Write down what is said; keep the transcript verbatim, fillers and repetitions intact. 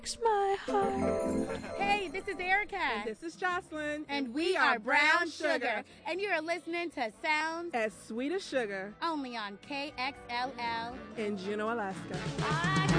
My heart. Hey, this is Erica. And this is Jocelyn. And we are Brown Sugar. And you're listening to Sounds as Sweet as Sugar. Only on K X L L in Juneau, Alaska. I